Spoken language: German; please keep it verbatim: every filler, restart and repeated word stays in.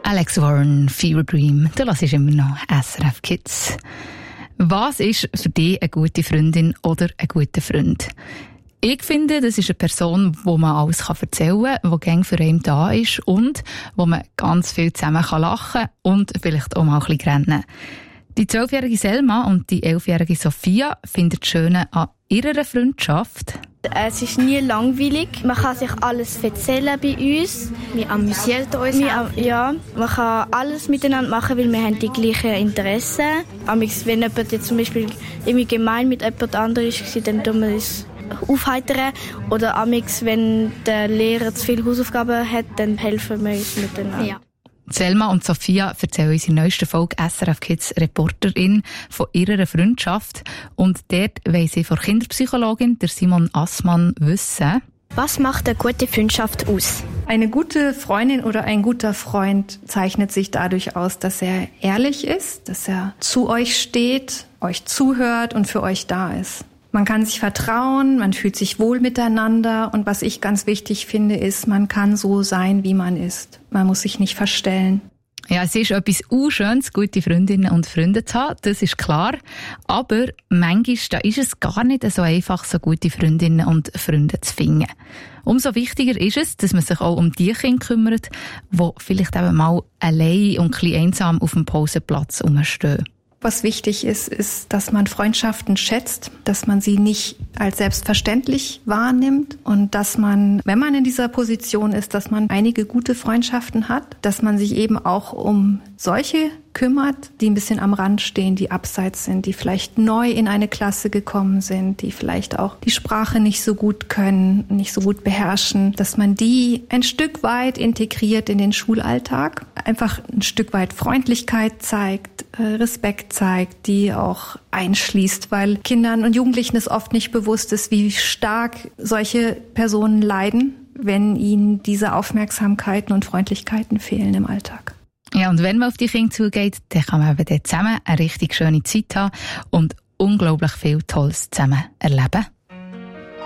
Alex Warren, Fever Dream. Du hörst immer noch S R F Kids. Was ist für dich eine gute Freundin oder ein guter Freund? Ich finde, das ist eine Person, wo man alles erzählen kann, die gerne für einen da ist und wo man ganz viel zusammen lachen kann und vielleicht auch mal ein bisschen rennen. Die zwölfjährige Selma und die elfjährige Sophia finden das Schöne an ihrer Freundschaft. Es ist nie langweilig. Man kann sich alles erzählen bei uns. Wir amüsieren uns. Wir, ja, man kann alles miteinander machen, weil wir haben die gleichen Interessen. Amix, wenn jemand jetzt zum Beispiel irgendwie gemein mit jemand anderem war, dann tun wir uns aufheitern. Oder amix, wenn der Lehrer zu viele Hausaufgaben hat, dann helfen wir uns miteinander. Ja. Selma und Sophia erzählen uns in der neuesten Folge S R F Kids Reporterin von ihrer Freundschaft. Und dort wollen sie von Kinderpsychologin, der Simon Assmann, wissen: Was macht eine gute Freundschaft aus? Eine gute Freundin oder ein guter Freund zeichnet sich dadurch aus, dass er ehrlich ist, dass er zu euch steht, euch zuhört und für euch da ist. Man kann sich vertrauen, man fühlt sich wohl miteinander und was ich ganz wichtig finde, ist, man kann so sein, wie man ist. Man muss sich nicht verstellen. Ja, es ist etwas Unschönes, gute Freundinnen und Freunde zu haben, das ist klar. Aber manchmal da ist es gar nicht so einfach, so gute Freundinnen und Freunde zu finden. Umso wichtiger ist es, dass man sich auch um die Kinder kümmert, die vielleicht eben mal allein und ein bisschen einsam auf dem Pausenplatz rumstehen. Was wichtig ist, ist, dass man Freundschaften schätzt, dass man sie nicht als selbstverständlich wahrnimmt und dass man, wenn man in dieser Position ist, dass man einige gute Freundschaften hat, dass man sich eben auch um solche kümmert, die ein bisschen am Rand stehen, die abseits sind, die vielleicht neu in eine Klasse gekommen sind, die vielleicht auch die Sprache nicht so gut können, nicht so gut beherrschen, dass man die ein Stück weit integriert in den Schulalltag, einfach ein Stück weit Freundlichkeit zeigt, Respekt zeigt, die auch einschließt, weil Kindern und Jugendlichen es oft nicht bewusst ist, wie stark solche Personen leiden, wenn ihnen diese Aufmerksamkeiten und Freundlichkeiten fehlen im Alltag. Ja, und wenn man auf die Kinder zugeht, dann kann man eben dort zusammen eine richtig schöne Zeit haben und unglaublich viel Tolles zusammen erleben.